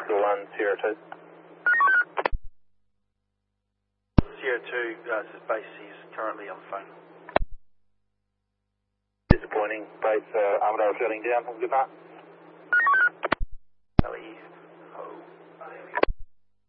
Oscar 1, Sierra 2. Sierra 2, this is base, he's currently on the phone. Disappointing. Base Armadale shutting down. Good night. LE. Oh.